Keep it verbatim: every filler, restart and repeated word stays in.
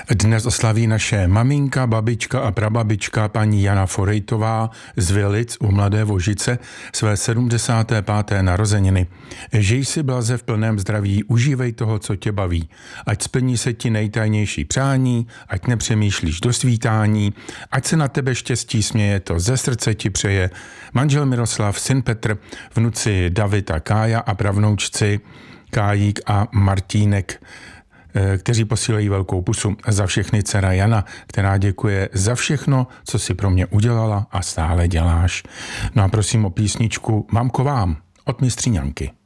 Dnes oslaví naše maminka, babička a prababička paní Jana Forejtová z Vilic u Mladé Vožice své sedmdesáté páté narozeniny. Žij si blaze v plném zdraví, užívej toho, co tě baví. Ať splní se ti nejtajnější přání, ať nepřemýšlíš do svítání, ať se na tebe štěstí směje, to ze srdce ti přeje. Manžel Miroslav, syn Petr, vnuci David a Kája a pravnoučci Kájík a Martínek, kteří posílají velkou pusu. Za všechny dcera Jana, která děkuje za všechno, co si pro mě udělala a stále děláš. No a prosím o písničku Mám k vám od mistryňanky.